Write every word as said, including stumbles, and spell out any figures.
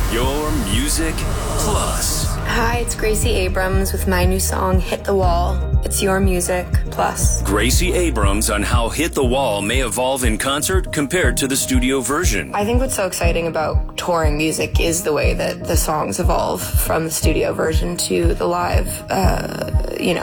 Your Music Plus. Hi, it's Gracie Abrams with my new song, Hit the Wall. It's Your Music Plus. Gracie Abrams on how Hit the Wall may evolve in concert compared to the studio version. I think what's so exciting about touring music is the way that the songs evolve from the studio version to the live, uh, you know,